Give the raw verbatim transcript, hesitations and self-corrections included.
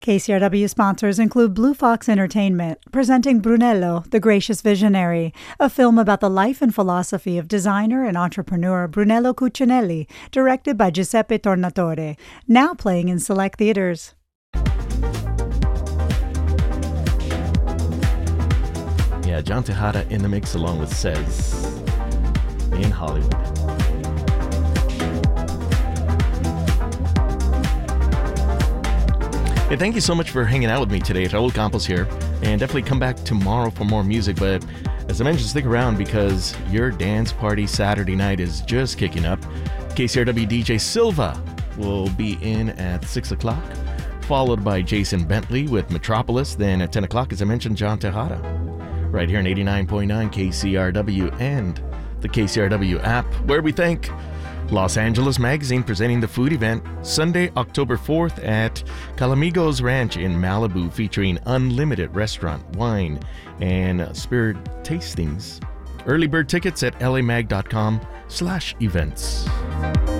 K C R W sponsors include Blue Fox Entertainment, presenting Brunello, the Gracious Visionary, a film about the life and philosophy of designer and entrepreneur Brunello Cucinelli, directed by Giuseppe Tornatore, now playing in select theaters. Yeah, John Tejada in the mix along with Cez in Hollywood. Hey, thank you so much for hanging out with me today. Raul Campos here, and definitely come back tomorrow for more music. But as I mentioned, stick around because your dance party Saturday night is just kicking up. K C R W D J Silva will be in at six o'clock, followed by Jason Bentley with Metropolis. Then at ten o'clock, as I mentioned, John Tejada, right here on eighty-nine point nine K C R W and the K C R W app, where we thank Los Angeles Magazine presenting the food event Sunday, October fourth at Calamigos Ranch in Malibu, featuring unlimited restaurant, wine, and spirit tastings. Early bird tickets at lamag.com slash events.